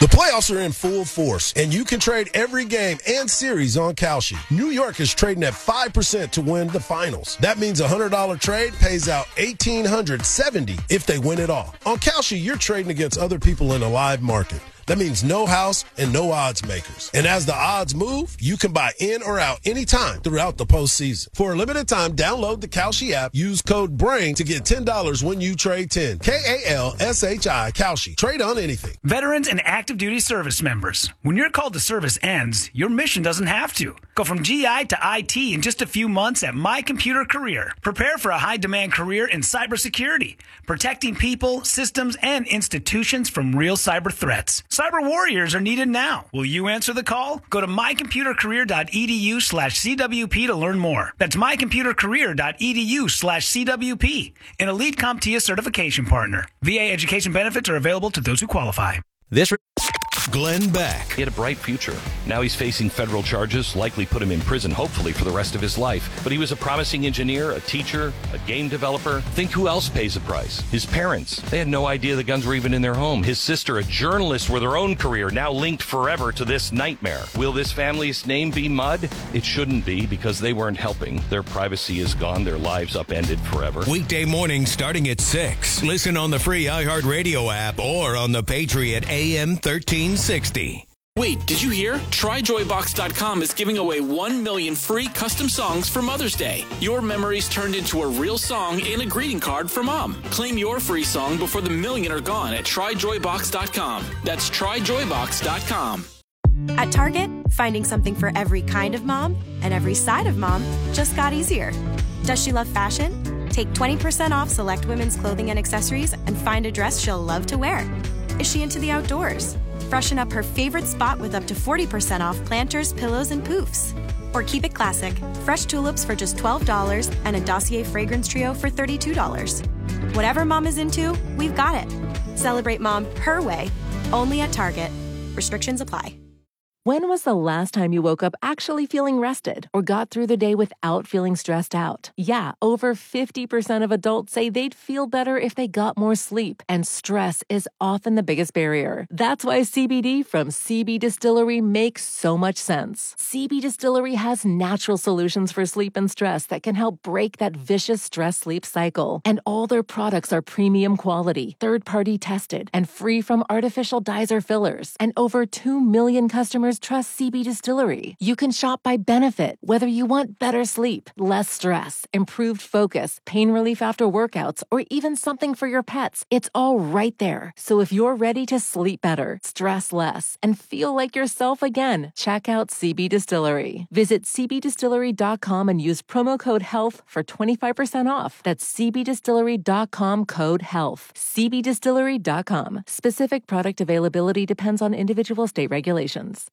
The playoffs are in full force, and you can trade every game and series on Kalshi. New York is trading at 5% to win the finals. That means a $100 trade pays out $1,870 if they win it all. On Kalshi, you're trading against other people in a live market. That means no house and no odds makers. And as the odds move, you can buy in or out anytime throughout the postseason. For a limited time, download the Kalshi app. Use code BRAIN to get $10 when you trade 10. Kalshi, Kalshi. Trade on anything. Veterans and active duty service members. When your call to service ends, your mission doesn't have to. Go from GI to IT in just a few months at My Computer Career. Prepare for a high-demand career in cybersecurity, protecting people, systems, and institutions from real cyber threats. Cyber warriors are needed now. Will you answer the call? Go to mycomputercareer.edu/CWP to learn more. That's mycomputercareer.edu/CWP. An Elite CompTIA certification partner. VA education benefits are available to those who qualify. Glenn Beck. He had a bright future. Now he's facing federal charges, likely put him in prison, hopefully for the rest of his life. But he was a promising engineer, a teacher, a game developer. Think who else pays the price? His parents. They had no idea the guns were even in their home. His sister, a journalist with her own career, now linked forever to this nightmare. Will this family's name be mud? It shouldn't be, because they weren't helping. Their privacy is gone. Their lives upended forever. Weekday mornings starting at 6. Listen on the free iHeartRadio app or on the Patriot AM 1360. Wait, did you hear? TryJoyBox.com is giving away 1 million free custom songs for Mother's Day. Your memories turned into a real song and a greeting card for Mom. Claim your free song before the million are gone at TryJoyBox.com. That's TryJoyBox.com. At Target, finding something for every kind of mom and every side of mom just got easier. Does she love fashion? Take 20% off select women's clothing and accessories and find a dress she'll love to wear. Is she into the outdoors? Freshen up her favorite spot with up to 40% off planters, pillows, and poofs. Or keep it classic. Fresh tulips for just $12 and a Dossier fragrance trio for $32. Whatever mom is into, we've got it. Celebrate mom her way, only at Target. Restrictions apply. When was the last time you woke up actually feeling rested or got through the day without feeling stressed out? Yeah, over 50% of adults say they'd feel better if they got more sleep, and stress is often the biggest barrier. That's why CBD from CB Distillery makes so much sense. CB Distillery has natural solutions for sleep and stress that can help break that vicious stress-sleep cycle. And all their products are premium quality, third-party tested, and free from artificial dyes or fillers. And over 2 million customers trust CB Distillery. You can shop by benefit, whether you want better sleep, less stress, improved focus, pain relief after workouts, or even something for your pets. It's all right there. So if you're ready to sleep better, stress less, and feel like yourself again, check out CB Distillery. Visit cbdistillery.com and use promo code HEALTH for 25% off. That's cbdistillery.com, code HEALTH. cbdistillery.com. Specific product availability depends on individual state regulations.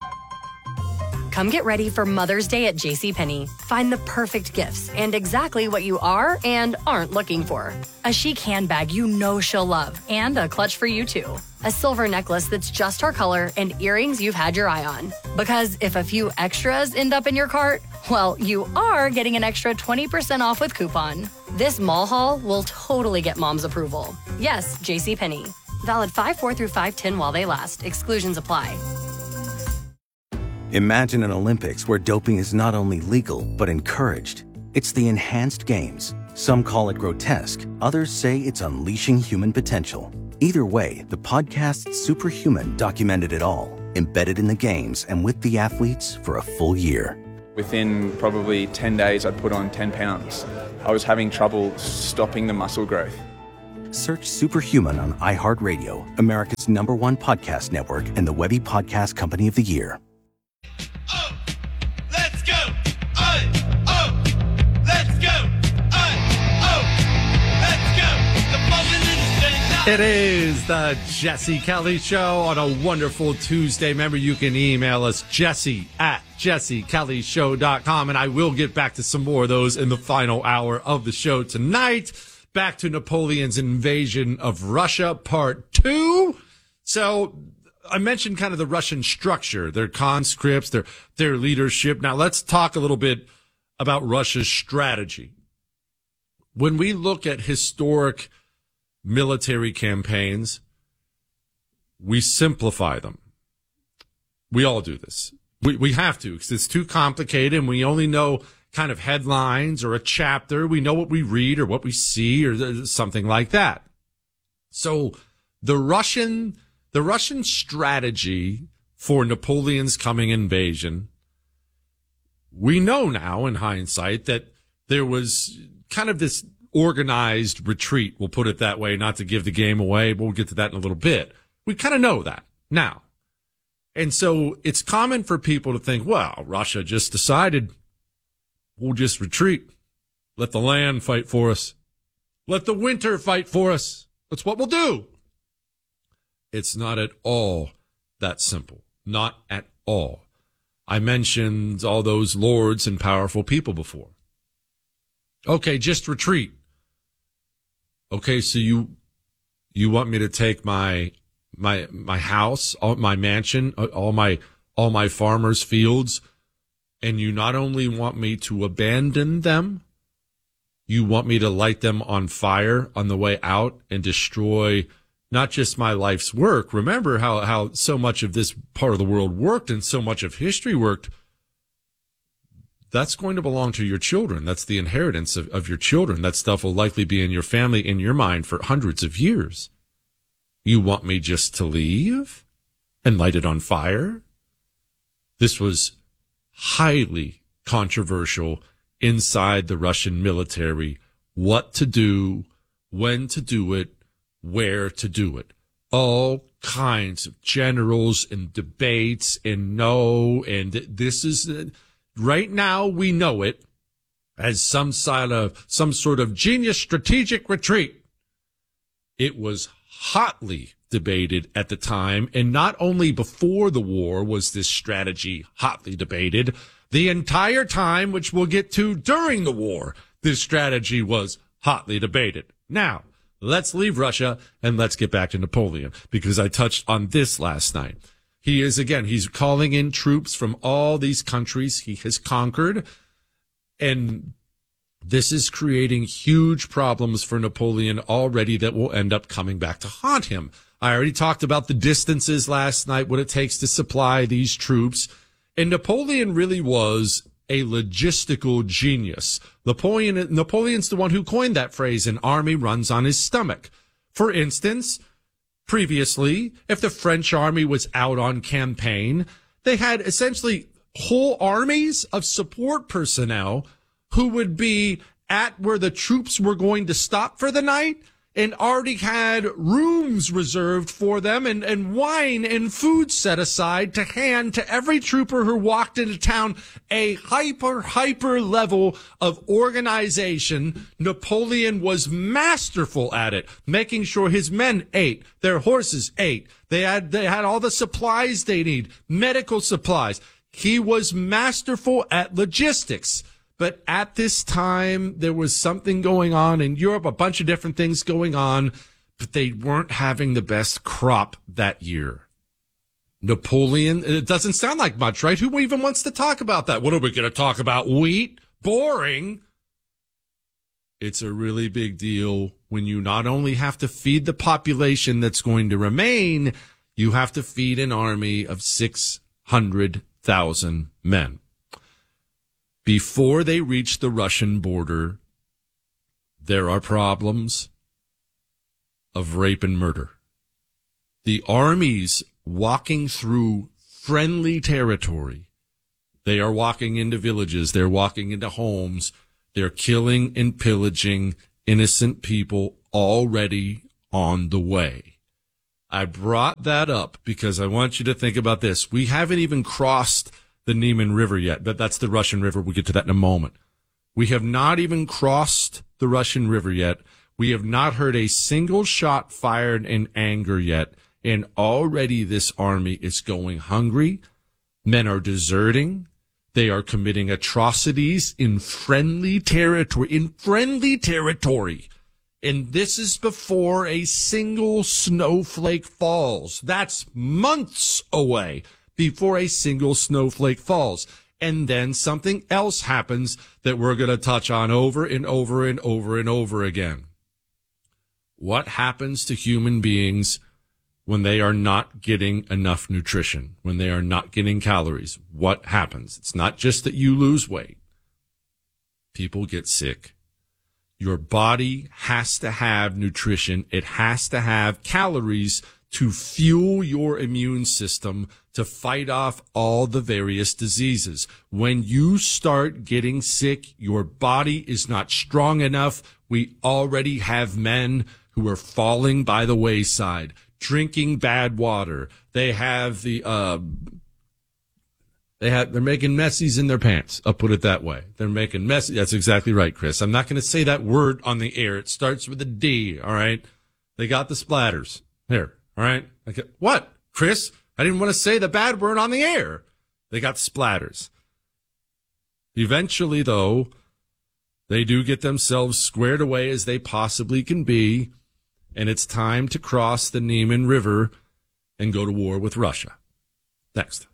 Come get ready for Mother's Day at JCPenney. Find the perfect gifts and exactly what you are and aren't looking for. A chic handbag you know she'll love, and a clutch for you too. A silver necklace that's just her color, and earrings you've had your eye on. Because if a few extras end up in your cart, well, you are getting an extra 20% off with coupon. This mall haul will totally get mom's approval. Yes, JCPenney. Valid 5/4 through 5/10 while they last. Exclusions apply. Imagine an Olympics where doping is not only legal, but encouraged. It's the enhanced games. Some call it grotesque. Others say it's unleashing human potential. Either way, the podcast Superhuman documented it all, embedded in the games and with the athletes for a full year. Within probably 10 days, I'd put on 10 pounds. I was having trouble stopping the muscle growth. Search Superhuman on iHeartRadio, America's #1 podcast network, and the Webby Podcast Company of the Year. It is the Jesse Kelly Show on a wonderful Tuesday. Remember, you can email us, jesse@jessekellyshow.com, and I will get back to some more of those in the final hour of the show tonight. Back to Napoleon's invasion of Russia, part 2. So I mentioned kind of the Russian structure, their conscripts, their leadership. Now let's talk a little bit about Russia's strategy. When we look at historic military campaigns, we simplify them. We all do this. We have to, because it's too complicated and we only know kind of headlines or a chapter. We know what we read or what we see or something like that. So the Russian strategy for Napoleon's coming invasion, we know now in hindsight that there was kind of this organized retreat. We'll put it that way, not to give the game away, but we'll get to that in a little bit. We kind of know that now. And so it's common for people to think, well, Russia just decided we'll just retreat. Let the land fight for us. Let the winter fight for us. That's what we'll do. It's not at all that simple. Not at all. I mentioned all those lords and powerful people before. Okay, just retreat. Okay, so you want me to take my house, my mansion, all my farmers' fields, and you not only want me to abandon them, you want me to light them on fire on the way out and destroy not just my life's work. Remember how so much of this part of the world worked and so much of history worked. That's going to belong to your children. That's the inheritance of your children. That stuff will likely be in your family, in your mind for hundreds of years. You want me just to leave and light it on fire? This was highly controversial inside the Russian military. What to do, when to do it, where to do it. All kinds of generals and debates and this is right now we know it as some sort of genius strategic retreat. It was hotly debated at the time, and not only before the war was this strategy hotly debated, the entire time, which we'll get to during the war, this strategy was hotly debated. Now, let's leave Russia and let's get back to Napoleon, because I touched on this last night. He's calling in troops from all these countries he has conquered, and this is creating huge problems for Napoleon already that will end up coming back to haunt him. I already talked about the distances last night, what it takes to supply these troops, and Napoleon really was a logistical genius. Napoleon's the one who coined that phrase, an army runs on his stomach. For instance, previously, if the French army was out on campaign, they had essentially whole armies of support personnel who would be at where the troops were going to stop for the night and already had rooms reserved for them and wine and food set aside to hand to every trooper who walked into town. A hyper level of organization. Napoleon was masterful at it, making sure his men ate, their horses ate. They had all the supplies they need, medical supplies. He was masterful at logistics. But at this time, there was something going on in Europe, a bunch of different things going on, but they weren't having the best crop that year. Napoleon, it doesn't sound like much, right? Who even wants to talk about that? What are we going to talk about? Wheat? Boring. It's a really big deal when you not only have to feed the population that's going to remain, you have to feed an army of 600,000 men. Before they reach the Russian border, there are problems of rape and murder. The armies walking through friendly territory, they are walking into villages, they're walking into homes, they're killing and pillaging innocent people already on the way. I brought that up because I want you to think about this. We haven't even crossed the Niemen River yet, but that's the Russian River. We'll get to that in a moment. We have not even crossed the Russian River yet. We have not heard a single shot fired in anger yet. And already this army is going hungry. Men are deserting. They are committing atrocities in friendly territory. And this is before a single snowflake falls. That's months away before a single snowflake falls. And then something else happens that we're going to touch on over and over and over and over again. What happens to human beings when they are not getting enough nutrition, when they are not getting calories, what happens? It's not just that you lose weight. People get sick. Your body has to have nutrition. It has to have calories to fuel your immune system to fight off all the various diseases. When you start getting sick, your body is not strong enough. We already have men who are falling by the wayside, drinking bad water. They have they're making messies in their pants. I'll put it that way. They're making messy. That's exactly right, Chris. I'm not going to say that word on the air. It starts with a D. All right. They got the splatters here. All right. Okay. What, Chris? I didn't want to say the bad word on the air. They got splatters. Eventually, though, they do get themselves squared away as they possibly can be, and it's time to cross the Niemen River and go to war with Russia. Next.